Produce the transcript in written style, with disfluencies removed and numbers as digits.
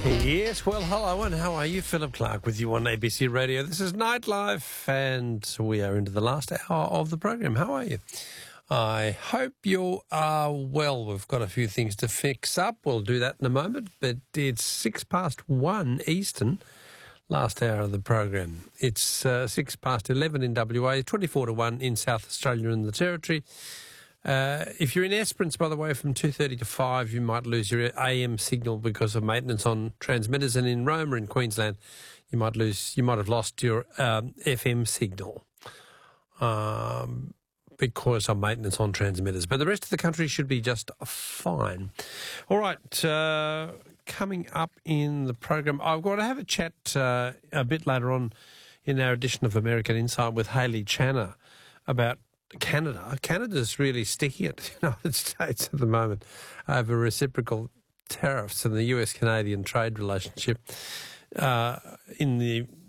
Yes, well, hello, and how are you? Philip Clark with you on ABC Radio. This is Nightlife, and we are into the last hour of the program. How are you? I hope you are well. We've got a few things to fix up. We'll do that in a moment, but it's 1:06 Eastern, last hour of the program. It's 11 in WA, 24-1 in South Australia and the Territory. If you're in Esperance, by the way, from 2:30 to 5, you might lose your AM signal because of maintenance on transmitters, and in Roma in Queensland, you might have lost your FM signal because of maintenance on transmitters. But the rest of the country should be just fine. All right, coming up in the program, I've got to have a chat a bit later on in our edition of American Insight with Hayley Channer about Canada. Canada's really sticky at the United States at the moment over reciprocal tariffs and the US-Canadian trade relationship. In the